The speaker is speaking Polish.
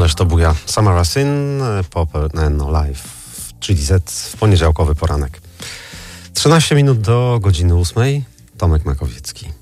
Ależ to buja. Samara Syn, Pop No Live, czyli Z w poniedziałkowy poranek. 13 minut do godziny 8. Tomek Makowiecki.